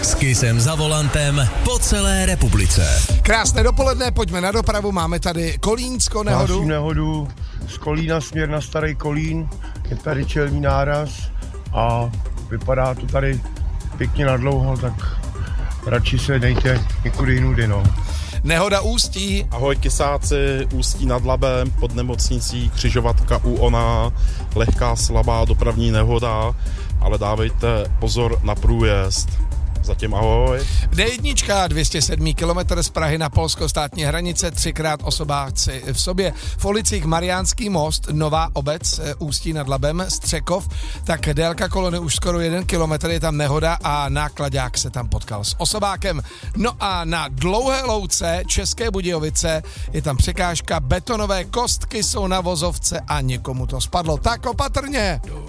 S Kissem za volantem po celé republice. Krásné dopoledne, pojďme na dopravu, máme tady Kolínsko nehodu. Hlásím nehodu z Kolína směr na Starý Kolín, je tady čelní náraz a vypadá to tady pěkně nadlouho, tak radši se dejte někudy jinudy, no. Nehoda Ústí. Ahoj Kisáci, Ústí nad Labem, pod nemocnicí, křižovatka u Ona, lehká slabá dopravní nehoda, ale dávejte pozor na průjezd. Zatím ahoj. D1, 207 km z Prahy na polsko-státní hranice, 3x osobáci v sobě. V ulicích Mariánský most, Nová Obec, Ústí nad Labem, Střekov, tak délka kolony už skoro 1 kilometr, je tam nehoda a náklaďák se tam potkal s osobákem. No a na Dlouhé louce, České Budějovice, je tam překážka, betonové kostky jsou na vozovce a někomu to spadlo. Tak opatrně!